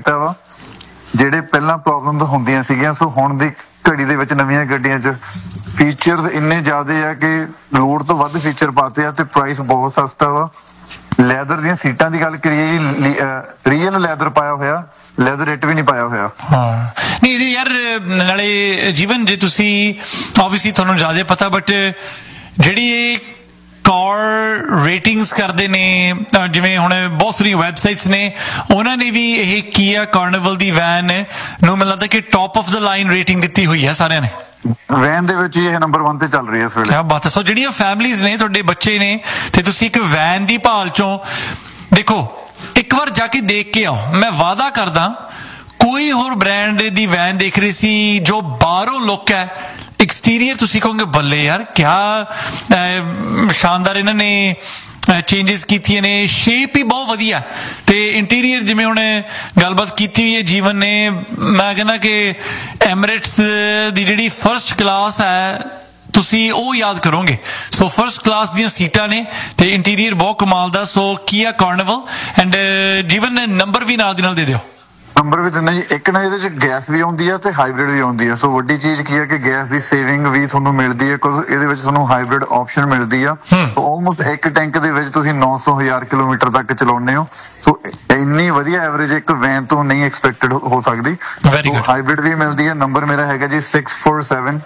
ਕੀਤਾ ਵਾ। ਜਿਹੜੇ ਪਹਿਲਾਂ ਪ੍ਰੋਬਲਮ ਹੁੰਦੀਆਂ ਸੀਗੀਆਂ, ਸੋ ਹੁਣ ਦੀ ਘੜੀ ਦੇ ਵਿੱਚ ਨਵੀਆਂ ਗੱਡੀਆਂ 'ਚ ਫੀਚਰਸ ਇੰਨੇ ਜ਼ਿਆਦੇ ਆ ਕਿ ਲੋੜ ਤੋਂ ਵੱਧ ਫੀਚਰ ਪਾਤੇ ਆ ਤੇ ਪ੍ਰਾਈਸ ਬਹੁਤ ਸਸਤਾ ਵਾ। ਲੈਦਰ ਦੀਆਂ ਸੀਟਾਂ ਦੀ ਗੱਲ ਕਰੀਏ ਜੀ, ਰੀਅਲ ਲੈਦਰ ਪਾਇਆ ਹੋਇਆ, ਲੈਦਰ ਇਟ ਵੀ ਨਹੀਂ ਪਾਇਆ ਹੋਇਆ। ਹਾਂ ਨਹੀਂ ਇਹਦੀ ਯਾਰ ਨਾਲੇ ਜੀਵਨ ਜੇ ਤੁਸੀਂ ਆਬਵੀਅਸਲੀ ਤੁਹਾਨੂੰ ਜ਼ਿਆਦਾ ਪਤਾ, ਬਟ ਜਿਹੜੀ ਇਹ ਕਾਰ ਰੇਟਿੰਗਸ ਕਰਦੇ ਨੇ, ਜਿਵੇਂ ਹੁਣ ਬਹੁਤ ਸਾਰੀਆਂ ਵੈਬਸਾਈਟਸ ਨੇ, ਉਹਨਾਂ ਨੇ ਵੀ ਇਹ ਕੀਆ ਕਾਰਨੀਵਲ ਦੀ ਵੈਨ ਨੂੰ ਮੈਨੂੰ ਲੱਗਦਾ ਕਿ top of the line rating ਦਿੱਤੀ ਹੋਈ ਹੈ ਸਾਰਿਆਂ ਨੇ। ਵੈਨ ਦੇ ਵਿੱਚ ਇਹ ਨੰਬਰ 1 ਤੇ ਚੱਲ ਰਹੀ ਹੈ ਇਸ ਵੇਲੇ। ਕਿਆ ਬਾਤ ਹੈ। ਸੋ ਜਿਹੜੀਆਂ ਫੈਮਲੀਜ਼ ਨੇ, ਤੁਹਾਡੇ ਬੱਚੇ ਨੇ, ਤੇ ਤੁਸੀਂ ਇੱਕ ਵੈਨ ਦੀ ਭਾਲ ਚੋਂ ਦੇਖੋ, ਇੱਕ ਵਾਰ ਜਾ ਕੇ ਦੇਖ ਕੇ ਆਓ। ਮੈਂ ਵਾਅਦਾ ਕਰਦਾ ਕੋਈ ਹੋਰ ਬ੍ਰਾਂਡ ਦੀ ਵੈਨ ਦੇਖ ਰਹੀ ਸੀ ਜੋ ਬਾਹਰੋਂ ਲੁੱਕ ਹੈ, ਐਕਸਟੀਰੀਅਰ ਤੁਸੀਂ ਕਹੋਗੇ ਬੱਲੇ ਯਾਰ ਕਿਆ ਸ਼ਾਨਦਾਰ ਇਹਨਾਂ ਨੇ ਚੇਂਜਸ ਕੀਤੀਆਂ ਨੇ, ਸ਼ੇਪ ਹੀ ਬਹੁਤ ਵਧੀਆ, ਤੇ ਇੰਟੀਰੀਅਰ ਜਿਵੇਂ ਹੁਣ ਗੱਲਬਾਤ ਕੀਤੀ ਹੋਈ ਹੈ ਜੀਵਨ ਨੇ, ਮੈਂ ਕਹਿੰਦਾ ਕਿ ਐਮਿਰੇਟਸ ਦੀ ਜਿਹੜੀ ਫਰਸਟ ਕਲਾਸ ਹੈ ਤੁਸੀਂ ਉਹ ਯਾਦ ਕਰੋਗੇ। ਸੋ ਫਰਸਟ ਕਲਾਸ ਦੀਆਂ ਸੀਟਾਂ ਨੇ ਤੇ ਇੰਟੀਰੀਅਰ ਬਹੁਤ ਕਮਾਲ ਦਾ। ਸੋ ਕੀਆ ਕਾਰਨੀਵਲ ਐਂਡ ਜੀਵਨ ਨੰਬਰ ਵੀ ਨਾਲ ਦੀ ਨਾਲ ਦੇ ਦਿਓ। ਨੰਬਰ ਵੀ ਦਿੰਦਾ ਜੀ। ਇੱਕ ਨਾ ਇਹਦੇ 'ਚ ਗੈਸ ਵੀ ਆਉਂਦੀ ਆ ਤੇ ਹਾਈਬ੍ਰਿਡ ਵੀ ਆਉਂਦੀ ਆ। ਸੋ ਵੱਡੀ ਚੀਜ਼ ਕੀ ਹੈ ਕਿ ਗੈਸ ਦੀ ਸੇਵਿੰਗ ਵੀ ਤੁਹਾਨੂੰ ਮਿਲਦੀ ਹੈ, ਕਿਉਂਕਿ ਇਹਦੇ ਵਿੱਚ ਤੁਹਾਨੂੰ ਹਾਈਬ੍ਰਿਡ ਆਪਸ਼ਨ ਮਿਲਦੀ ਆ। ਸੋ ਆਲਮੋਸਟ ਇੱਕ ਟੈਂਕ ਦੇ ਵਿੱਚ ਤੁਸੀਂ 900,000 ਕਿਲੋਮੀਟਰ ਤੱਕ ਚਲਾਉਂਦੇ ਹੋ। ਸੋ ਇੰਨੀ ਵਧੀਆ ਐਵਰੇਜ ਇੱਕ ਵੈਨ ਤੋਂ ਨਹੀਂ ਐਕਸਪੈਕਟਡ ਹੋ ਸਕਦੀ। ਹਾਈਬ੍ਰਿਡ ਵੀ ਮਿਲਦੀ ਹੈ। ਨੰਬਰ ਮੇਰਾ ਹੈਗਾ ਜੀ 647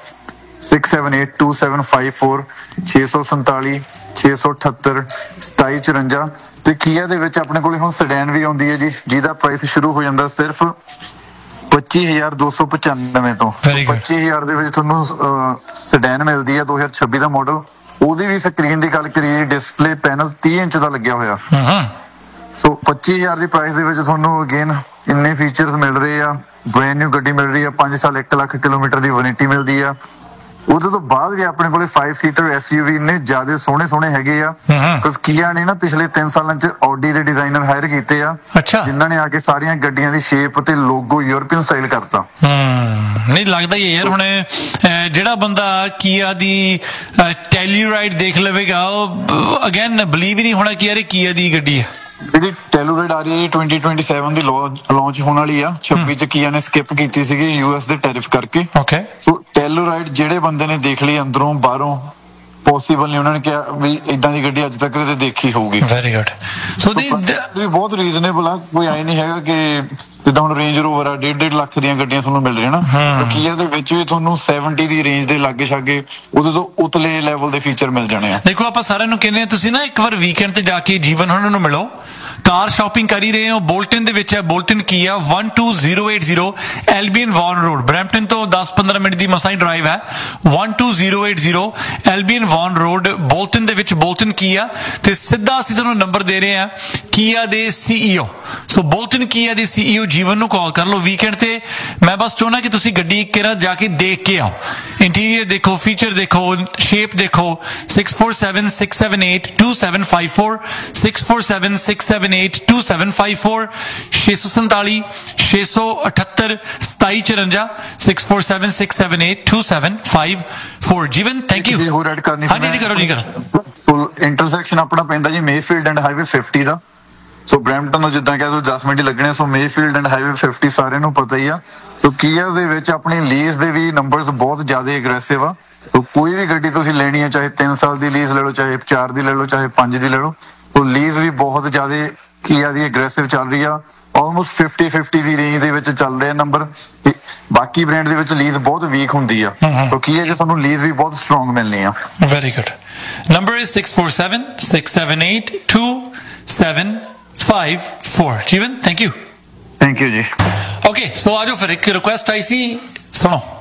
6782754 647 678 2754। ਤੇ ਕੀਆ ਦੇ ਵਿੱਚ ਆਪਣੇ ਕੋਲੇ ਹੁਣ ਸੈਡਾਨ ਵੀ ਆਉਂਦੀ ਹੈ ਜੀ, ਜਿਹਦਾ ਪ੍ਰਾਈਸ ਸ਼ੁਰੂ ਹੋ ਜਾਂਦਾ ਸਿਰਫ 25,295 ਤੋਂ। 25,000 ਦੇ ਵਿੱਚ ਤੁਹਾਨੂੰ ਸੈਡਾਨ ਮਿਲਦੀ ਹੈ 2026 ਦਾ ਮਾਡਲ। ਉਹਦੀ ਵੀ ਸਕਰੀਨ ਦੀ ਗੱਲ ਕਰੀਏ, ਡਿਸਪਲੇ ਪੈਨਲ 30 ਇੰਚ ਦਾ ਲੱਗਿਆ ਹੋਇਆ। ਸੋ 25,000 ਦੀ ਪ੍ਰਾਈਸ ਦੇ ਵਿੱਚ ਤੁਹਾਨੂੰ ਅਗੇਨ ਇੰਨੇ ਫੀਚਰਸ ਮਿਲ ਰਹੇ ਆ। ਬ੍ਰੈਂਡ ਨਿਊ ਗੱਡੀ ਮਿਲ ਰਹੀ ਆ, 5 ਸਾਲ 1 ਲੱਖ ਕਿਲੋਮੀਟਰ ਦੀ ਵਾਰੰਟੀ ਮਿਲਦੀ ਆ। ਉਹਦੇ ਤੋਂ ਬਾਅਦ ਵੀ ਆਪਣੇ ਕੋਲੇ 5 ਸੀਟਰ SUV ਇੰਨੇ ਜ਼ਿਆਦਾ ਸੋਹਣੇ ਹੈਗੇ ਆ। ਕਿਉਂਕਿ ਕੀਆ ਨੇ ਨਾ ਪਿਛਲੇ 3 ਸਾਲਾਂ 'ਚ ਆਡੀ ਦੇ ਡਿਜ਼ਾਈਨਰ ਹਾਇਰ ਕੀਤੇ ਆ, ਜਿਨ੍ਹਾਂ ਨੇ ਆ ਕੇ ਸਾਰੀਆਂ ਗੱਡੀਆਂ ਦੀ ਸ਼ੇਪ ਤੇ ਲੋਗੋ ਯੂਰਪੀਅਨ ਸਟਾਈਲ ਕਰਤਾ। ਨਹੀਂ ਲੱਗਦਾ ਹੀ ਯਾਰ, ਹੁਣ ਜਿਹੜਾ ਬੰਦਾ ਕੀਆ ਦੀ ਟੈਲੂਰਾਈਡ ਦੇਖ ਲਵੇਗਾ ਉਹ ਅਗੇਨ ਬਲੀਵ ਹੀ ਨਹੀਂ ਹੋਣਾ ਕਿ ਯਾਰ ਇਹ ਕੀਆ ਦੀ ਗੱਡੀ ਹੈ। ਜਿਹੜੀ ਟੈਲੂਰਾਈਡ ਆ ਰਹੀ ਹੈ ਜੀ 2027 ਦੀ ਲਾਂਚ ਹੋਣ ਵਾਲੀ ਆ। 26 'ਚ ਕੀਆ ਨੇ ਸਕਿਪ ਕੀਤੀ ਸੀਗੀ US ਦੇ ਟੈਰਿਫ ਕਰਕੇ। ਸੋ ਟੈਲੂਰਾਈਡ ਜਿਹੜੇ ਬੰਦੇ ਨੇ ਦੇਖ ਲਈ ਅੰਦਰੋਂ ਬਾਹਰੋਂ, ਪੋਸੀਬਲ ਨਹੀਂ ਉਹਨਾਂ ਨੇ ਕਿਹਾ ਵੀ ਇਦਾਂ ਦੀ ਗੱਡੀ ਅੱਜ ਤੱਕ ਕਦੇ ਦੇਖੀ ਹੋਊਗੀ। Very good. ਸੋ ਵੀ ਬਹੁਤ ਰੀਜ਼ਨੇਬਲ ਆ, ਕੋਈ ਆਏ ਨਹੀਂ ਹੈਗਾ ਕਿ ਜਿੱਦਾਂ ਹੁਣ ਰੇਂਜ ਰੋਵਰ ਆ 1.5 ਲੱਖ ਦੀਆਂ ਗੱਡੀਆਂ ਤੁਹਾਨੂੰ ਮਿਲ ਰਹੀਆਂ ਨਾ, ਕੀਆ ਦੇ ਵਿੱਚ ਵੀ ਤੁਹਾਨੂੰ 70 ਦੀ ਰੇਂਜ ਦੇ ਲਾਗੇ ਛਾਗੇ ਉਹਦੇ ਤੋਂ ਉਤਲੇ ਲੈਵਲ ਦੇ ਫੀਚਰ ਮਿਲ ਜਾਣੇ ਆ। ਦੇਖੋ ਆਪਾਂ ਸਾਰਿਆਂ ਨੂੰ ਕਹਿੰਦੇ ਆ ਤੁਸੀਂ ਨਾ ਇੱਕ ਵਾਰ ਵੀਕਐਂਡ ਤੇ ਜਾ ਕੇ ਜੀਵਨ ਉਹਨਾਂ ਨੂੰ ਮਿਲੋ। ਕਾਰ ਸ਼ਾਪਿੰਗ ਕਰ ਹੀ ਰਹੇ ਹੋ, ਬੋਲਟਨ ਦੇ ਵਿੱਚ ਹੈ ਬੋਲਟਨ ਕੀਆ 12080 ਐਲਬੀਅਨ ਵਾਰਨ ਰੋਡ, ਬਰੈਂਪਟਨ ਤੋਂ 10-15 ਮਿੰਟ ਦੀ ਮਸਾਂ ਹੀ ਡਰਾਈਵ ਹੈ। 12080 ਐਲਬੀਅਨ ਵਾਰਨ ਰੋਡ ਬੋਲਟਨ ਦੇ ਵਿੱਚ ਬੋਲਟਨ ਕੀਆ। ਤੇ ਸਿੱਧਾ ਅਸੀਂ ਤੁਹਾਨੂੰ ਨੰਬਰ ਦੇ ਰਹੇ ਹਾਂ ਕੀਆ ਦੇ CEO। ਸੋ ਬੋਲਟਨ ਕੀਆ ਦੇ CEO ਜੀਵਨ ਨੂੰ ਕਾਲ ਕਰ ਲਓ ਵੀਕਐਂਡ ਤੇ। ਮੈਂ ਬਸ ਚਾਹੁੰਦਾ ਕਿ ਤੁਸੀਂ ਗੱਡੀ ਇੱਕ ਵਾਰ ਜਾ ਕੇ ਦੇਖ ਕੇ ਆਓ, ਇੰਟੀਰੀਅਰ ਦੇਖੋ, ਫੀਚਰ ਦੇਖੋ, ਸ਼ੇਪ ਦੇਖੋ। 647-678-2754 647-678-2754 647 678 2754 647-678-2754। ਜੀਵਨ ਥੈਂਕ ਯੂ। ਹੋਰ ਐਡ ਕਰਨੀ? ਹਾਂਜੀ ਨਹੀਂ ਕਰੋ। ਸੋ ਇੰਟਰਸੈਕਸ਼ਨ ਆਪਣਾ ਪੈਂਦਾ ਜੀ Mayfield and highway 50 the. So Brampton ਤੋਂ ਜਿੱਦਾਂ ਕਹਿ ਦੋ 10 ਮਿੰਟ ਹੀ ਲੱਗਣੇ। ਸੋ ਮੇਫੀਲਡ ਐਂਡ ਹਾਈਵੇ 50 ਸਾਰਿਆਂ ਨੂੰ ਪਤਾ ਹੀ ਆ। ਸੋ ਕੀਆ ਦੇ ਵਿੱਚ ਆਪਣੀ ਲੀਜ਼ ਦੇ ਵੀ ਨੰਬਰਸ ਬਹੁਤ ਜ਼ਿਆਦਾ ਅਗਰੈਸਿਵ ਆ। ਸੋ ਕੋਈ ਵੀ ਗੱਡੀ ਤੁਸੀਂ ਲੈਣੀ ਹੈ, ਚਾਹੇ 3 ਸਾਲ ਦੀ ਲੀਜ਼ ਲੈ ਲਓ, ਚਾਹੇ 4 ਦੀ ਲੈ ਲਓ, ਚਾਹੇ 5 ਦੀ ਲੈ ਲਓ। ਸੋ ਲੀਜ਼ ਵੀ ਬਹੁਤ ਜ਼ਿਆਦਾ ਕੀਆ ਦੀ ਅਗਰੈਸਿਵ ਚੱਲ ਰਹੀ ਆ। ਆਲਮੋਸਟ 50-50 ਦੀ ਰੇਂਜ ਦੇ ਵਿੱਚ ਚੱਲ ਰਿਹਾ ਨੰਬਰ। ਬਾਕੀ ਬ੍ਰਾਂਡ ਦੇ ਵਿੱਚ ਲੀਜ਼ ਬਹੁਤ ਵੀਕ ਹੁੰਦੀ ਆ, ਸੋ ਕੀਆ 'ਚ ਤੁਹਾਨੂੰ ਲੀਜ਼ ਵੀ ਬਹੁਤ ਸਟਰੋਂਗ ਮਿਲਣੀ ਆ। Very good. Number is 647-678-2754। Jeevan thank you. Thank you ਜੀ। ਓਕੇ ਸੋ ਆਜੋ ਫਿਰ ਇੱਕ ਰਿਕੁਐਸਟ ਆਈ ਸੀ, ਸੁਣੋ।